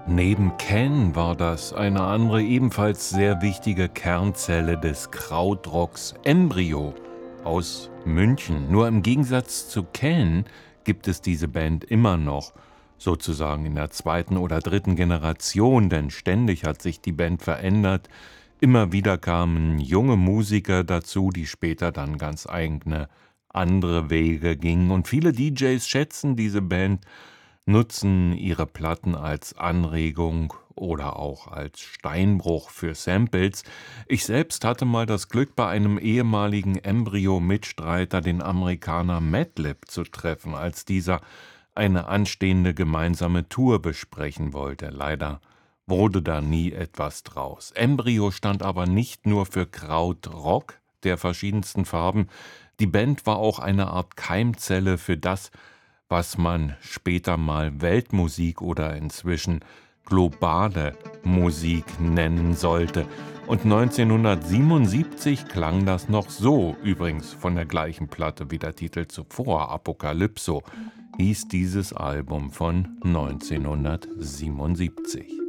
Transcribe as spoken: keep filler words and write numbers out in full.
Neben Ken war das eine andere, ebenfalls sehr wichtige Kernzelle des Krautrocks, Embryo aus München. Nur im Gegensatz zu Ken gibt es diese Band immer noch, sozusagen in der zweiten oder dritten Generation, denn ständig hat sich die Band verändert. Immer wieder kamen junge Musiker dazu, die später dann ganz eigene andere Wege gingen. Und viele D Js schätzen diese Band, nutzen ihre Platten als Anregung oder auch als Steinbruch für Samples. Ich selbst hatte mal das Glück, bei einem ehemaligen Embryo-Mitstreiter, den Amerikaner Madlib, zu treffen, als dieser eine anstehende gemeinsame Tour besprechen wollte. Leider wurde da nie etwas draus. Embryo stand aber nicht nur für Krautrock der verschiedensten Farben. Die Band war auch eine Art Keimzelle für das, was man später mal Weltmusik oder inzwischen globale Musik nennen sollte. Und neunzehnhundertsiebenundsiebzig klang das noch so, übrigens von der gleichen Platte wie der Titel zuvor, Apokalypso, hieß dieses Album von neunzehnhundertsiebenundsiebzig.